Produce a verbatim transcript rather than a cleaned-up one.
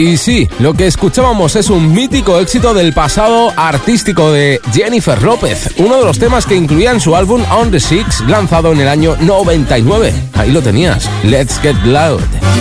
Y sí, lo que escuchábamos es un mítico éxito del pasado artístico de Jennifer López, uno de los temas que incluía en su álbum On the Six, lanzado en el año noventa y nueve. Ahí lo tenías, Let's Get Loud.